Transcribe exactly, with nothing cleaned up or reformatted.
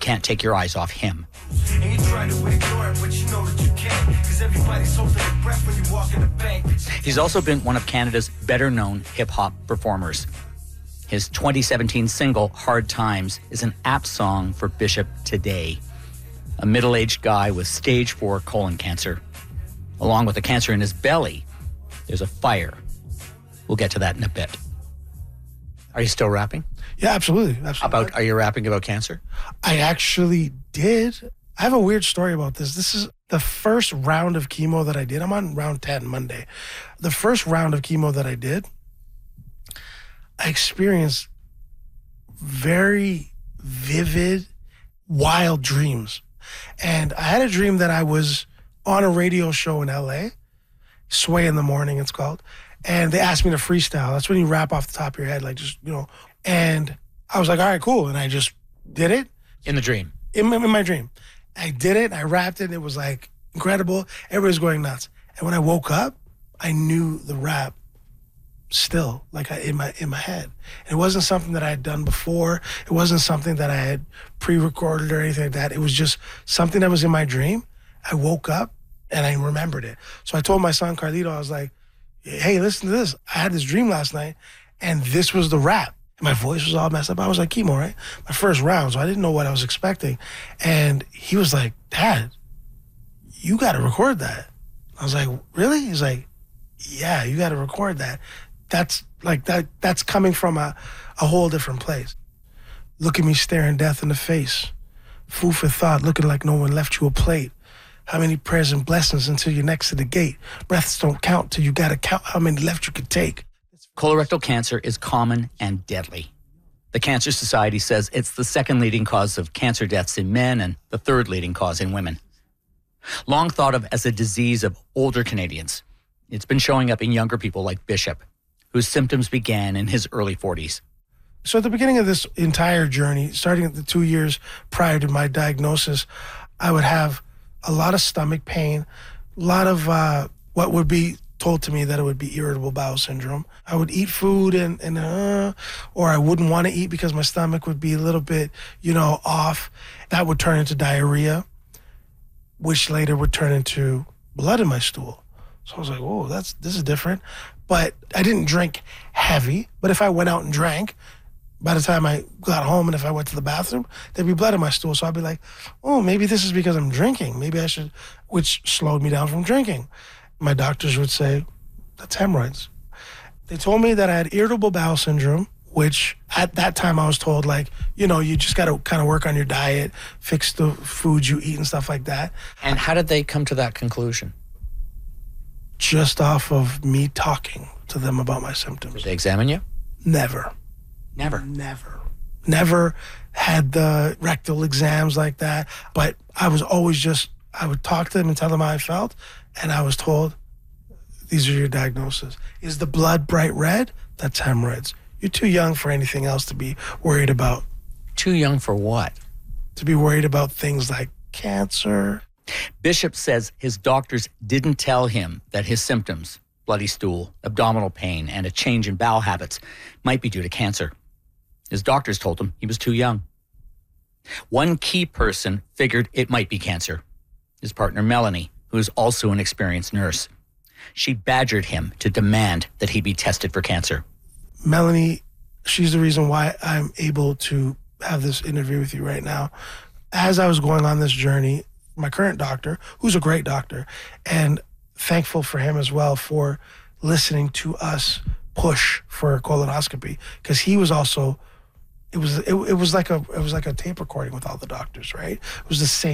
can't take your eyes off him. And you try to ignore it, but you know that you can't, because everybody's holding their breath when you walk in the bank. He's also been one of Canada's better-known hip-hop performers. His twenty seventeen single, Hard Times, is an apt song for Bishop today. A middle-aged guy with stage four colon cancer. Along with the cancer in his belly, there's a fire. We'll get to that in a bit. Are you still rapping? Yeah, absolutely. absolutely. About, are you rapping about cancer? I actually did. I have a weird story about this. This is the first round of chemo that I did. I'm on round ten Monday. The first round of chemo that I did, I experienced very vivid, wild dreams. And I had a dream that I was on a radio show in L A, Sway in the Morning it's called, and they asked me to freestyle. That's when you rap off the top of your head, like just, you know. And I was like, all right, cool. And I just did it. In the dream? In my, in my dream. I did it, I rapped it, and it was like incredible. Everybody's going nuts. And when I woke up, I knew the rap still, like I, in my in my head. It wasn't something that I had done before. It wasn't something that I had pre-recorded or anything like that. It was just something that was in my dream. I woke up and I remembered it. So I told my son Carlito, I was like, hey, listen to this. I had this dream last night, and this was the rap. And my voice was all messed up. I was like, chemo, right? My first round, so I didn't know what I was expecting. And he was like, Dad, you got to record that. I was like, really? He's like, yeah, you got to record that. That's like that. That's coming from a, a whole different place. Look at me staring death in the face. Food for thought, looking like no one left you a plate. How many prayers and blessings until you're next to the gate? Breaths don't count till you got to count how many left you could take. Colorectal cancer is common and deadly. The Cancer Society says it's the second leading cause of cancer deaths in men and the third leading cause in women. Long thought of as a disease of older Canadians, it's been showing up in younger people like Bishop, whose symptoms began in his early forties. So at the beginning of this entire journey, starting at the two years prior to my diagnosis, I would have a lot of stomach pain, a lot of uh, what would be told to me that it would be irritable bowel syndrome. I would eat food and, and uh, or I wouldn't want to eat because my stomach would be a little bit, you know, off. That would turn into diarrhea, which later would turn into blood in my stool. So I was like, whoa, that's, this is different. But I didn't drink heavy. But if I went out and drank, by the time I got home and if I went to the bathroom, there'd be blood in my stool. So I'd be like, oh, maybe this is because I'm drinking. Maybe I should, which slowed me down from drinking. My doctors would say, that's hemorrhoids. They told me that I had irritable bowel syndrome, which at that time I was told, like, you know, you just got to kind of work on your diet, fix the foods you eat and stuff like that. And how did they come to that conclusion? Just off of me talking to them about my symptoms. Did they examine you? Never. Never? Never. Never had the rectal exams like that, but I was always just, I would talk to them and tell them how I felt, and I was told, these are your diagnoses. Is the blood bright red? That's hemorrhoids. You're too young for anything else to be worried about. Too young for what? To be worried about things like cancer. Bishop says his doctors didn't tell him that his symptoms, bloody stool, abdominal pain, and a change in bowel habits, might be due to cancer. His doctors told him he was too young. One key person figured it might be cancer. His partner, Melanie, who is also an experienced nurse. She badgered him to demand that he be tested for cancer. Melanie, she's the reason why I'm able to have this interview with you right now. As I was going on this journey, my current doctor, who's a great doctor, and thankful for him as well for listening to us push for colonoscopy, because he was also, it was it, it was like a it was like a tape recording with all the doctors, right? It was the same